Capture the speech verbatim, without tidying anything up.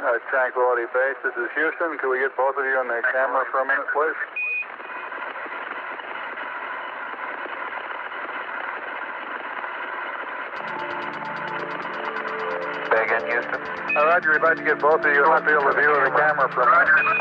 uh, Tranquility Base. This is Houston. Can we get both of you on the camera for a minute, please? Say again, Houston. Uh, Roger, we'd like to get both of you on the field of view of the camera for a minute.